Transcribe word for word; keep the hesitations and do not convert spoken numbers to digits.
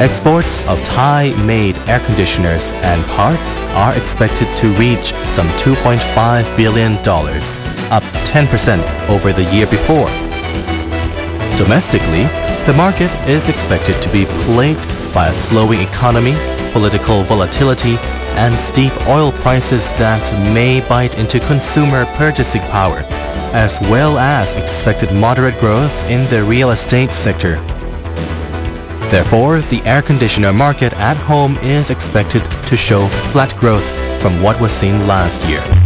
Exports of Thai-made air conditioners and parts are expected to reach some two point five billion dollars, up ten percent over the year before. Domestically, the market is expected to be plagued by a slowing economy, political volatility, and steep oil prices that may bite into consumer purchasing power, as well as expected moderate growth in the real estate sector. Therefore, the air conditioner market at home is expected to show flat growth from what was seen last year.